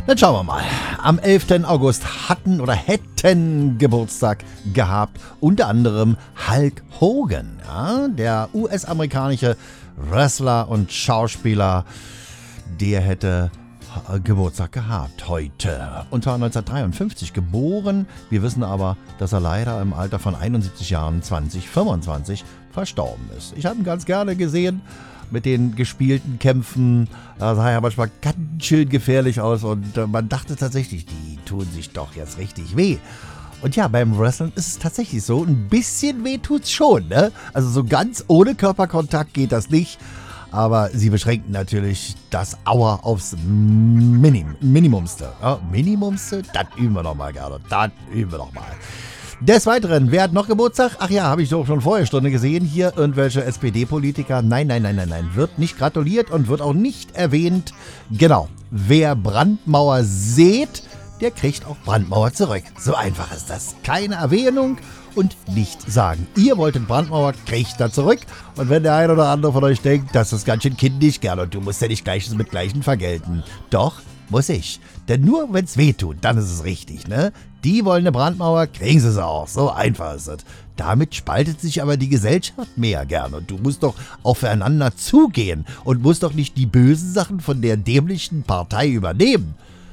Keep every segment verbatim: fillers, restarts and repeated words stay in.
Dann schauen wir mal. Am elften August hatten oder hätten Geburtstag gehabt unter anderem Hulk Hogan, ja, der U S-amerikanische Wrestler und Schauspieler, der hätte Geburtstag gehabt heute. Und zwar neunzehnhundertdreiundfünfzig geboren. Wir wissen aber, dass er leider im Alter von einundsiebzig Jahren zwanzig fünfundzwanzig verstorben ist. Ich habe ihn ganz gerne gesehen mit den gespielten Kämpfen. Da sah er manchmal ganz schön gefährlich aus und man dachte tatsächlich, die tun sich doch jetzt richtig weh. Und ja, beim Wrestling ist es tatsächlich so, ein bisschen weh tut's schon, ne? Also so ganz ohne Körperkontakt geht das nicht. Aber sie beschränken natürlich das Aua aufs Minim, Minimumste. Ja, Minimumste? Das üben wir noch mal gerne. Das üben wir noch mal. Des Weiteren, wer hat noch Geburtstag? Ach ja, habe ich doch schon vorher Stunde gesehen. Hier irgendwelche S P D-Politiker. Nein, nein, nein, nein, nein. Wird nicht gratuliert und wird auch nicht erwähnt. Genau. Wer Brandmauer sät, der kriegt auch Brandmauer zurück. So einfach ist das. Keine Erwähnung und nicht sagen. Ihr wolltet Brandmauer, kriegt er zurück. Und wenn der eine oder andere von euch denkt, das ist ganz schön kindisch, gern und du musst ja nicht Gleiches mit Gleichen vergelten. Doch, muss ich. Denn nur wenn es weh tut, dann ist es richtig, ne? Die wollen eine Brandmauer, kriegen sie sie auch. So einfach ist es. Damit spaltet sich aber die Gesellschaft mehr gern. Und du musst doch aufeinander zugehen und musst doch nicht die bösen Sachen von der dämlichen Partei übernehmen.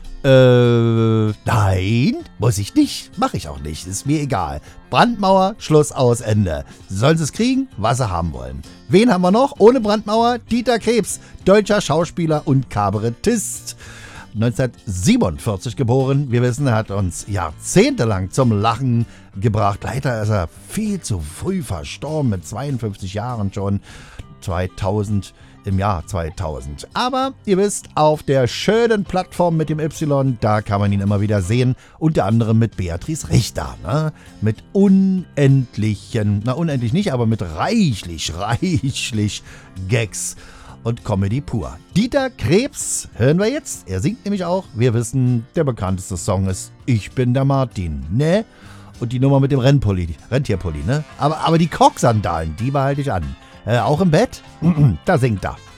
Äh, nein, muss ich nicht. Mach ich auch nicht. Ist mir egal. Brandmauer, Schluss, aus, Ende. Sollen sie es kriegen, was sie haben wollen. Wen haben wir noch? Ohne Brandmauer? Dieter Krebs, deutscher Schauspieler und Kabarettist. neunzehnhundertsiebenundvierzig geboren. Wir wissen, er hat uns jahrzehntelang zum Lachen gebracht. Leider ist er viel zu früh verstorben, mit zweiundfünfzig Jahren schon. zweitausend, im Jahr zweitausend. Aber ihr wisst, auf der schönen Plattform mit dem Y, da kann man ihn immer wieder sehen. Unter anderem mit Beatrice Richter. Ne? Mit unendlichen, na unendlich nicht, aber mit reichlich, reichlich Gags und Comedy pur. Dieter Krebs hören wir jetzt. Er singt nämlich auch. Wir wissen, der bekannteste Song ist Ich bin der Martin, ne? Und die Nummer mit dem Rennpulli, Rentierpulli, ne? Aber, aber die Korksandalen, die behalte ich an. Äh, auch im Bett? Da singt er.